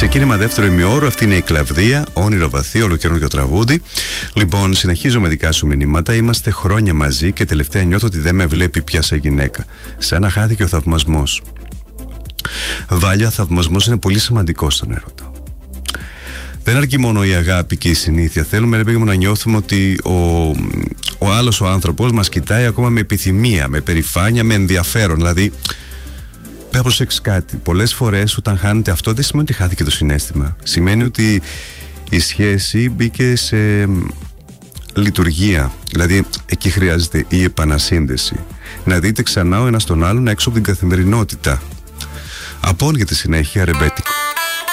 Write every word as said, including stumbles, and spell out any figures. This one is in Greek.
Ξεκίνημα δεύτερο ημιώρο, αυτή είναι η Κλαβδία, όνειρο βαθύ, ολοκαινούργιο τραγούδι. Λοιπόν, συνεχίζω με δικά σου μηνύματα. Είμαστε χρόνια μαζί και τελευταία νιώθω ότι δεν με βλέπει πια σαν γυναίκα. Σαν να χάθηκε ο θαυμασμός. Βάλια, ο θαυμασμός είναι πολύ σημαντικό στον έρωτα. Δεν αρκεί μόνο η αγάπη και η συνήθεια. Θέλουμε, ρε παιδί μου, να νιώθουμε ότι ο, ο άλλος ο άνθρωπος μας κοιτάει ακόμα με επιθυμία, με περηφάνεια, με ενδιαφέρον. Δηλαδή, πρέπει να προσέξεις κάτι. Πολλές φορές όταν χάνεται αυτό, δεν σημαίνει ότι χάθηκε το συναίσθημα. Σημαίνει ότι η σχέση μπήκε σε λειτουργία. Δηλαδή, εκεί χρειάζεται η επανασύνδεση. Να δείτε ξανά ο ένας τον άλλον έξω από την καθημερινότητα. Απόλυτη συνέχεια, ρεμπέτικο.